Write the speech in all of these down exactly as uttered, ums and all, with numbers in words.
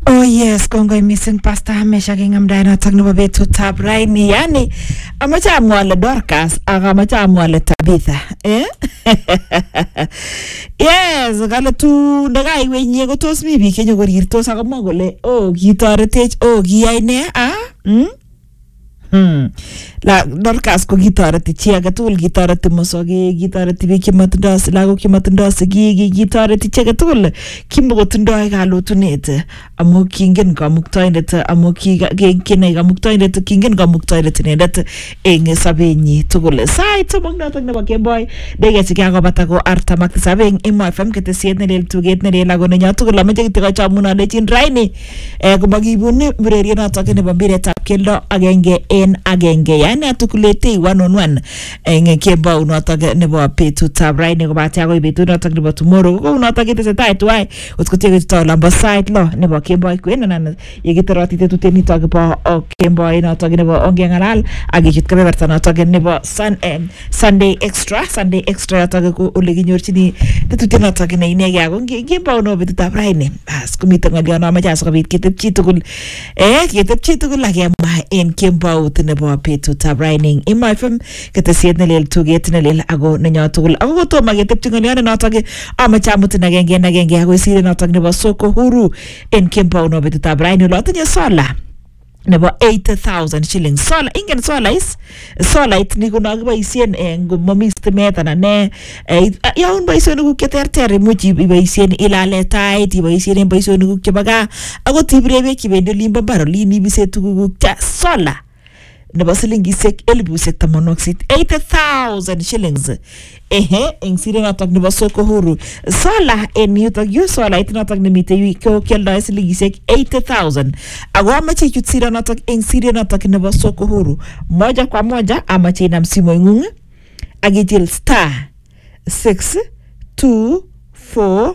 Oh yes, kongoi missing Pastor Hamesha kingamda notok nebo betutab raini. Yani amache amwa ale Dorcas ak amache amwa ale Tabitha. Eh? Yes, kale tu ndakaiwe inye ko tos mi biik chenyokorirtos akomwa kole oh kitoretech oh kiyai ne ah? Hmm? Hmm. La Dorcas ko kitoreti chi age tugul, kitoreti mosoge, kitoreti biik chematindoi lagok chematindoi sigik, kitoreti chi age tugul kimokotindoi kalotunet amu kingen kamuktoindet amu kinai kamuktoindet kingen kamuktoindet inendet eng sobenyi tugul. Sait somok notok nebo kemboi dakikaishek chekakobata ko artam ak tisab eng Emo F M ketesiet nelel tuget nelel ako nenyo tugul ameche kitikocho amun alechin raini eh komakibun ureriet notok nebo mpiretab keldo agenge en agenge, yani atukulete one on one eng kemboi notok nebo betutab raini kobate akoi betut notok nebo tomorrow ko notok ketesetai tuwai utkotieke tolambo sait lo nebo kemboi kwen anan yekiteroti tetutiet nitok bo kemboi notok nebo ongengalal akichut kebeberta notok nebo sun, eh, Sunday Extra. Sunday Extra yotok ko ole kinyorchini tetutiet notok ne inegei ako kemboi no betutab raini as komite ngolyo no amache asikobit ketepchi tugul eh ketepchi tugul akemwa en kembout nebo betutab raini. Emo F M ketesiet nelel tuget nelel ako nenyo tugul ako kotomo ketepchi ngolyo notok amache amutin agenge en agenge ako sire notok nebo Soko Huru en kembou no betutab raini lo tinye sola nebo eighty thousand shillings. Sola ingen sola is sola it ni kuna kiboisien en momi stimet anan ne yaun boisionik kuk cheterter imuch iboisien ilale tait, iboisien en boisionik kuk chebo gaa akot ibire beek chebendi olimbo mbar olin ibise tuguk kuk cha sola nebo silingisiek elibusiek tamanwogik sisit, eighty thousand shillings ehe eng sire notok nebo Soko Huru. Sola en yutok yu sola it notok nemite yu ko kialdoe silingisiek eighty thousand ako amache ichut sire notok eng sire notok nebo Soko Huru moja kwa moja amache inam simoingung akichil star six two four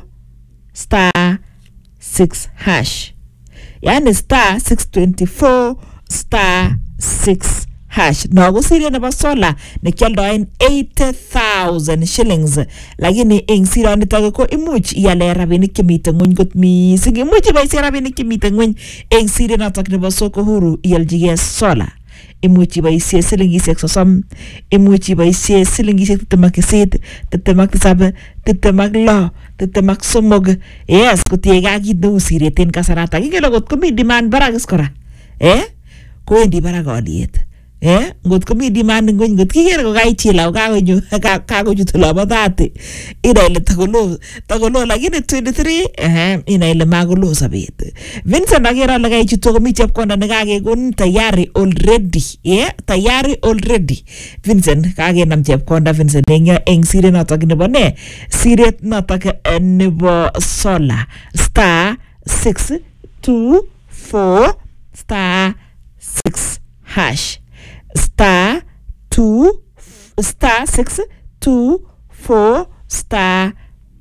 star six hash, yani star six twenty-four star six hash. No go sire nebo sola ne kialdoen eighty thousand shillings, lakini eng siro nitok ko imuch iale rabinik chemite ngweny kot mising, imuch iboisie rabinik chemite ngweny eng sire notok nebo Soko Huru ialchigei sola. Imuch iboisie silingisiek sosom, imuch iboisie silingisiek tiptem ak sisit, tiptem ak tisab, tiptem ak lo, tiptem ak somok. Yes, kotiegei ak kit neu siret en kasarata. Kingele kot komi demand barak is kora eh kowendi barak aliet eh ngot komi demand ngweny ngot kikere ko kaichila kakonyo kakochut lobo thirty ina ile takolo takolo lakini twenty-three eh ina ile makolo sabet. Vincent akira le kaichut komi chepkonda nekakekon tayari already eh tayari already Vincent kakenam chepkonda Vincent eng eng sire notok nebo ne siret notok nebo sola star six two four star six hash star two star six two four star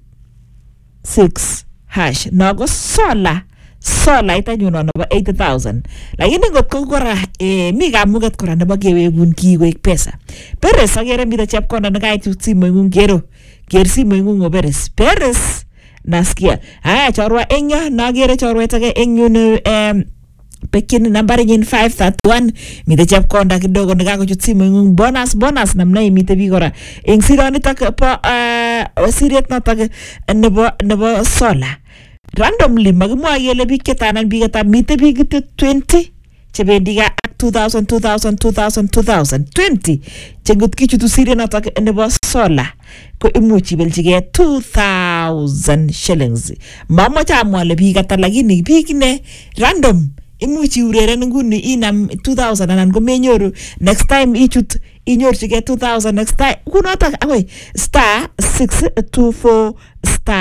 six hash. Nago sola sola itanyuno nebo eighty thousand, lakini ngot ko kora eh, mi kamuget kora nebo kewekun kiikoik pesa. Peres akere mita chepkonda nekaichut simoingung kero ker simoingung operes peres nasikia haya chorwa engyo nakere chorwet age eng yun em pekini nambari nyin five thirty-one mite chepkonda kidogo nekakochut simoingung bonus bonus namna imite biik kora eng siro nitok po uh, siret notok nebo nebo sola randomly makimwa kele biik chetanan biik ata mite biik twenty chebendi ka ak two thousand two thousand two thousand two thousand twenty chengot kichutu siret notok nebo sola ko imuch ibelchigei two thousand shillings. Mamache amwa le biik ata lakini biik ne random imuch iureren nguni inam two thousand anan komenyoru next time ichut inyorchigei two thousand next time kunotok akoi star six two four star